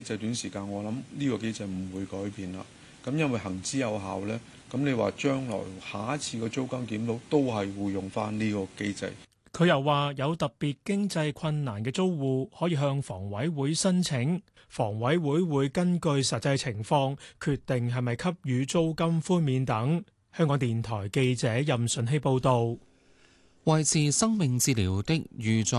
就短時間，我諗呢個機制唔會改變啦。咁因為行之有效呢，咁你話將來下一次個租金檢討都係會用翻呢個機制。 佢又話有特別經濟困難嘅租戶可以向房委會申請，房委會會根據實際情況決定係咪給予租金寬免等。香港電台記者任順希報導。 維持生命治療的預在